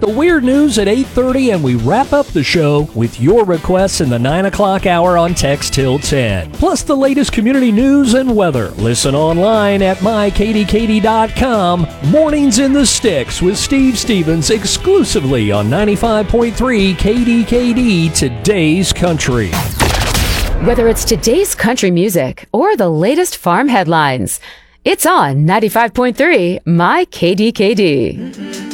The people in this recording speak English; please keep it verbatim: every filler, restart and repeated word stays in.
the weird news at eight thirty, and we wrap up the show with your requests in the nine o'clock hour on Text Till ten. Plus the latest community news and weather. Listen online at my k d k d dot com. Mornings in the Sticks with Steve Stevens exclusively on ninety-five point three K D K D, Today's Country. Whether it's today's country music or the latest farm headlines, it's on ninety-five point three My K D K D.